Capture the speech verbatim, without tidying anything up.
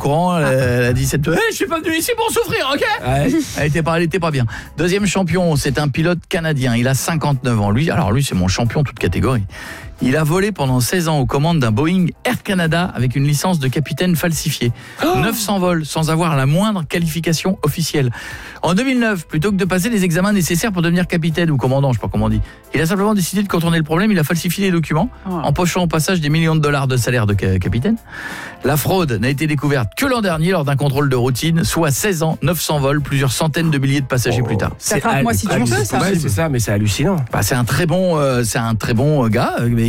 courant, elle, elle a dit cette hey, je suis pas venu ici pour souffrir, OK ouais, elle était pas elle était pas bien. Deuxième champion, c'est un pilote canadien, il a cinquante-neuf ans. Lui, alors lui c'est mon champion toute catégorie. Il a volé pendant seize ans aux commandes d'un Boeing Air Canada avec une licence de capitaine falsifiée. Oh neuf cents vols sans avoir la moindre qualification officielle. En deux mille neuf, plutôt que de passer les examens nécessaires pour devenir capitaine ou commandant, je sais pas comment on dit, il a simplement décidé de contourner le problème, il a falsifié les documents, oh. empochant au passage des millions de dollars de salaire de capitaine. La fraude n'a été découverte que l'an dernier lors d'un contrôle de routine, soit seize ans, neuf cents vols, plusieurs centaines de milliers de passagers oh. plus tard. Ça frappe moi si tu veux ça. Ouais, c'est ça, mais c'est hallucinant. Bah, c'est un très bon, euh, c'est un très bon gars, mais